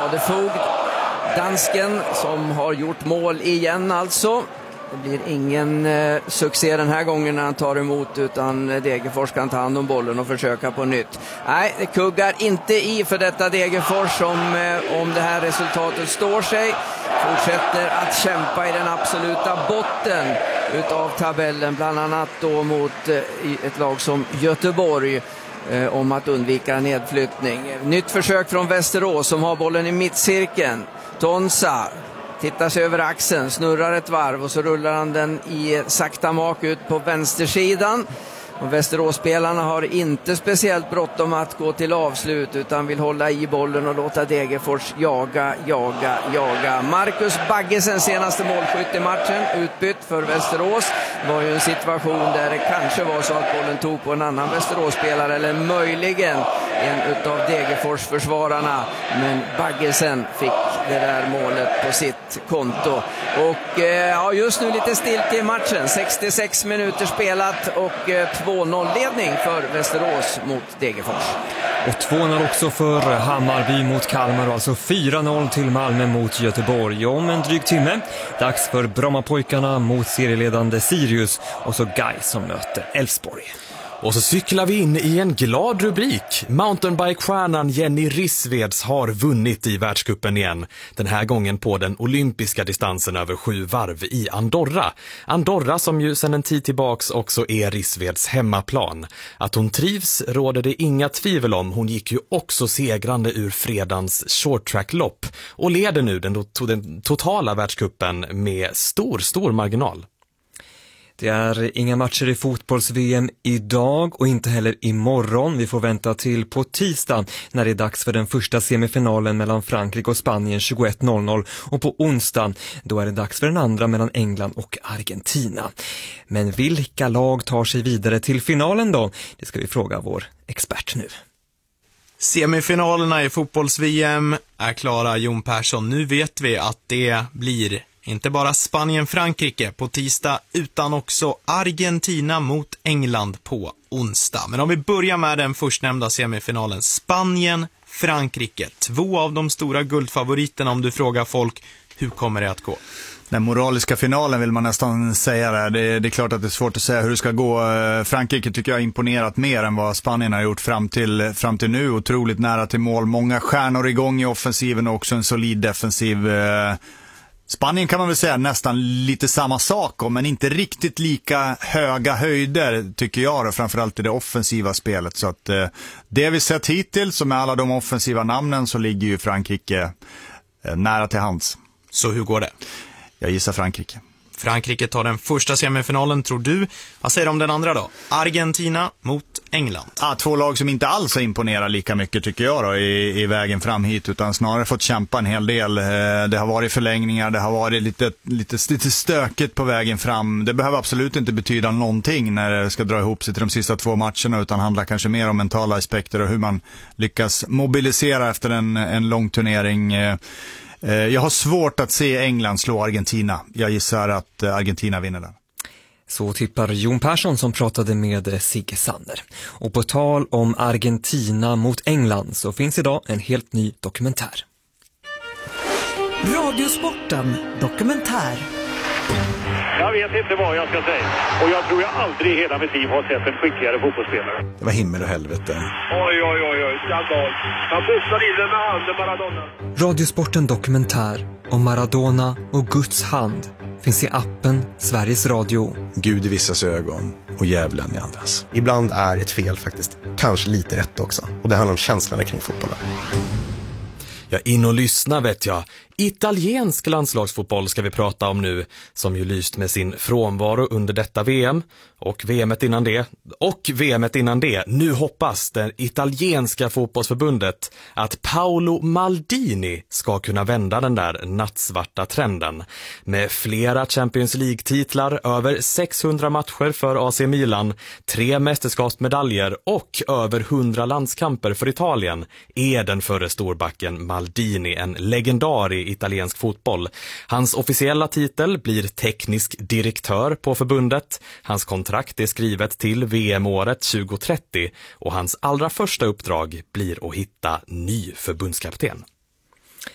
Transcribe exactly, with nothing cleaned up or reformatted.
Ladefogd, dansken, som har gjort mål igen alltså. Det blir ingen eh, succé den här gången när han tar emot, utan Degerfors kan ta hand om bollen och försöka på nytt. Nej, det kuggar inte i för detta Degerfors som eh, om det här resultatet står sig fortsätter att kämpa i den absoluta botten utav tabellen, bland annat då mot eh, ett lag som Göteborg eh, om att undvika nedflyttning. Nytt försök från Västerås som har bollen i mittcirkeln. Tonsa tittar sig över axeln, snurrar ett varv och så rullar han den i sakta mak ut på vänstersidan. Och Västerås-spelarna har inte speciellt bråttom att gå till avslut utan vill hålla i bollen och låta Degerfors jaga, jaga, jaga. Marcus Baggesen, senaste målskytt i matchen, utbytt för Västerås. Det var ju en situation där det kanske var så att bollen tog på en annan Västerås-spelare eller möjligen en utav Degerfors försvararna. Men Baggesen fick det där målet på sitt konto. Och eh, ja, just nu lite stilt i matchen. sextiosex minuter spelat och eh, två noll-ledning för Västerås mot Degerfors. Och två noll också för Hammarby mot Kalmar och alltså fyra noll till Malmö mot Göteborg. Om en dryg timme, dags för Brommapojkarna mot serieledande Sirius och så Gais som möter Elfsborg. Och så cyklar vi in i en glad rubrik. Mountainbike-stjärnan Jenny Rissveds har vunnit i världscupen igen. Den här gången på den olympiska distansen över sju varv i Andorra. Andorra som ju sedan en tid tillbaks också är Rissveds hemmaplan. Att hon trivs råder det inga tvivel om. Hon gick ju också segrande ur fredagens shorttrack-lopp och leder nu den, den totala världscupen med stor, stor marginal. Det är inga matcher i fotbolls-V M idag och inte heller imorgon. Vi får vänta till på tisdag när det är dags för den första semifinalen mellan Frankrike och Spanien tjugoett noll noll. Och på onsdag då är det dags för den andra mellan England och Argentina. Men vilka lag tar sig vidare till finalen då? Det ska vi fråga vår expert nu. Semifinalerna i fotbolls-V M är klara, Jon Persson. Nu vet vi att det blir inte bara Spanien-Frankrike på tisdag utan också Argentina mot England på onsdag. Men om vi börjar med den förstnämnda semifinalen, Spanien-Frankrike. Två av de stora guldfavoriterna om du frågar folk, hur kommer det att gå? Den moraliska finalen vill man nästan säga det. Det, det är klart att det är svårt att säga hur det ska gå. Frankrike tycker jag har imponerat mer än vad Spanien har gjort fram till, fram till nu. Otroligt nära till mål. Många stjärnor igång i offensiven och också en solid defensiv. Spanien kan man väl säga nästan lite samma sak om, men inte riktigt lika höga höjder tycker jag då, framförallt i det offensiva spelet. Så att eh, det vi sett hittills, som med alla de offensiva namnen, så ligger ju Frankrike eh, nära till hands. Så hur går det? Jag gissar Frankrike. Frankrike tar den första semifinalen, tror du. Vad säger du om den andra då? Argentina mot England. Ah, två lag som inte alls imponerar lika mycket tycker jag då i, i vägen fram hit, utan snarare fått kämpa en hel del. Eh, det har varit förlängningar, det har varit lite, lite, lite stökigt på vägen fram. Det behöver absolut inte betyda någonting när det ska dra ihop sig till de sista två matcherna, utan handlar kanske mer om mentala aspekter och hur man lyckas mobilisera efter en, en lång turnering. Eh, Jag har svårt att se England slå Argentina. Jag gissar att Argentina vinner den. Så tippar Jon Persson som pratade med Sigge Sander. Och på tal om Argentina mot England så finns idag en helt ny dokumentär. Radiosporten dokumentär. Jag vet inte vad jag ska säga. Och jag tror jag aldrig i hela mitt liv har sett en skickligare fotbollsspelare. Det var himmel och helvete. Oj, oj, oj, oj. Skandal. Han boxade in den med handen, Maradona. Radiosporten dokumentär om Maradona och Guds hand finns i appen Sveriges Radio. Gud i vissas ögon och djävulen i andras. Ibland är ett fel faktiskt kanske lite rätt också. Och det handlar om känslorna kring fotbollen. Ja, in och lyssna vet jag. Italiensk landslagsfotboll ska vi prata om nu, som ju lyst med sin frånvaro under detta V M och V M:et innan det och V M:et innan det. Nu hoppas det italienska fotbollsförbundet att Paolo Maldini ska kunna vända den där nattsvarta trenden. Med flera Champions League-titlar, över sexhundra matcher för A C Milan, tre mästerskapsmedaljer och över hundra landskamper för Italien är den förre storbacken Maldini en legendar i italiensk fotboll. Hans officiella titel blir teknisk direktör på förbundet. Hans kontrakt är skrivet till V M-året tjugo trettio och hans allra första uppdrag blir att hitta ny förbundskapten.